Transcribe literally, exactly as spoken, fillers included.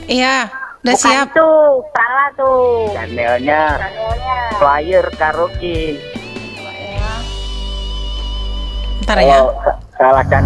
Iya, udah Bukan siap. tuh, salah tuh. Channelnya Channelnya. Flyer Karaoke. Ntar ya. Kalau sa- salah channel